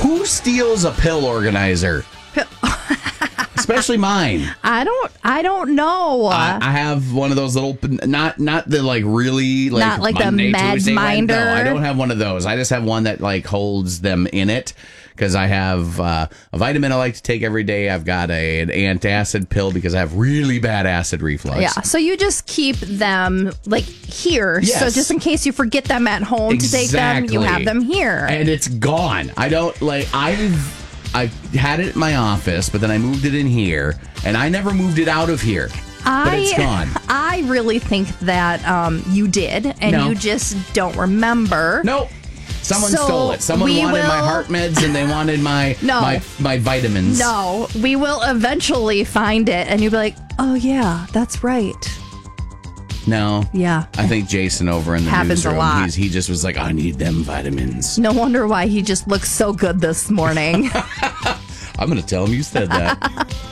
Who steals a pill organizer? Especially mine. I don't know. I have one of those little, not the like really like not like Monday, the Mad Tuesday, Minder. No, I don't have one of those. I just have one that like holds them in it because I have a vitamin I like to take every day. I've got an antacid pill because I have really bad acid reflux. Yeah, so you just keep them like here. Yes. So just in case you forget them at home to take them, you have them here. And it's gone. I don't like. I've had it at my office, but then I moved it in here, and I never moved it out of here. But it's gone. I really think that you did, and you just don't remember. Nope. Someone stole it. Someone wanted my heart meds, and they wanted my my vitamins. No, we will eventually find it, and you'll be like, oh, yeah, that's right. No. Yeah. I think Jason over in the Happens newsroom, a lot. he just was like, I need them vitamins. No wonder why he just looks so good this morning. I'm going to tell him you said that.